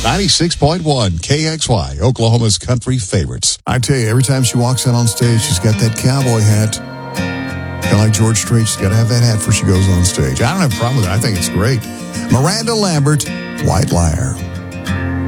96.1 KXY, Oklahoma's country favorites. I tell you, every time she walks out on stage, she's got that cowboy hat. Kind of like George Strait, she's got to have that hat before she goes on stage. I don't have a problem with it. I think it's great. Miranda Lambert, White Liar.